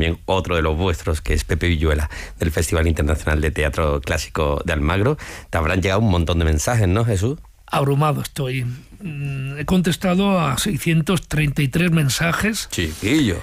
también otro de los vuestros, que es Pepe Villuela, del Festival Internacional de Teatro Clásico de Almagro. Te habrán llegado un montón de mensajes, ¿no, Jesús? Abrumado estoy. He contestado a 633 mensajes. Chiquillo.